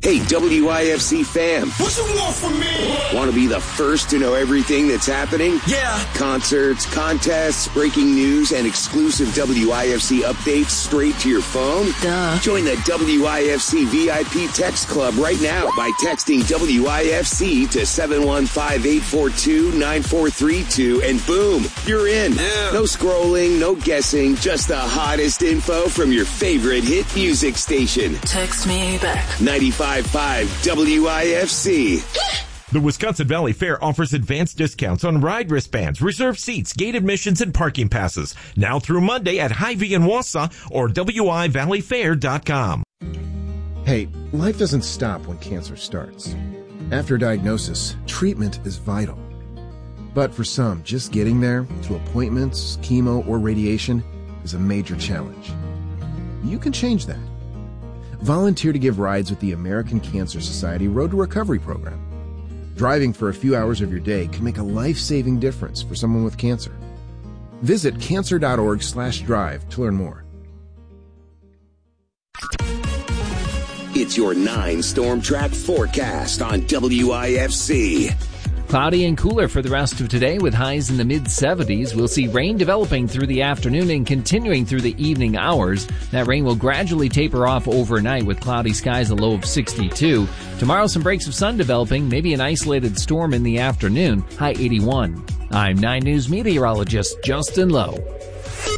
Hey, WIFC fam. What you want from me? Want to be the first to know everything that's happening? Yeah. Concerts, contests, breaking news, and exclusive WIFC updates straight to your phone? Duh. Join the WIFC VIP text club right now by texting WIFC to 715-842-9432 and boom, you're in. Yeah. No scrolling, no guessing, just the hottest info from your favorite hit music station. Text me back. 95.5 WIFC. The Wisconsin Valley Fair offers advanced discounts on ride wristbands, reserved seats, gate admissions, and parking passes. Now through Monday at Hy-Vee in Wausau or WIValleyFair.com. Hey, life doesn't stop when cancer starts. After diagnosis, treatment is vital. But for some, just getting there, to appointments, chemo, or radiation, is a major challenge. You can change that. Volunteer to give rides with the American Cancer Society Road to Recovery program. Driving for a few hours of your day can make a life-saving difference for someone with cancer. Visit cancer.org/drive to learn more. It's your 9 Storm Track forecast on WIFC. Cloudy and cooler for the rest of today with highs in the mid-70s. We'll see rain developing through the afternoon and continuing through the evening hours. That rain will gradually taper off overnight with cloudy skies, a low of 62. Tomorrow, some breaks of sun developing, maybe an isolated storm in the afternoon, high 81. I'm 9 News meteorologist Justin Lowe.